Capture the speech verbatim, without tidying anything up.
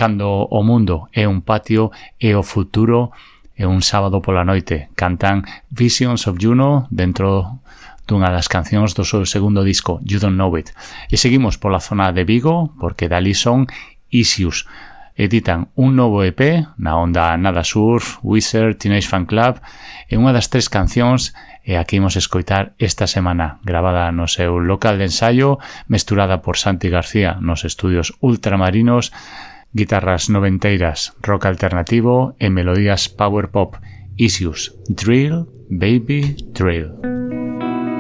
Cando o mundo é un patio e o futuro é un sábado pola noite. Cantan Visions of Juno dentro dunha das cancións do seu segundo disco, You Don't Know It. E seguimos pola zona de Vigo, porque dali son Issues. Editan un novo E P na onda Nada Surf, Wizard, Teenage Fan Club, e unha das tres cancións é a que imos escoitar esta semana, gravada no seu local de ensaio, mesturada por Santi García nos estudios ultramarinos, guitarras noventeiras, rock alternativo e melodías power pop. Issues, Drill, Baby, Drill.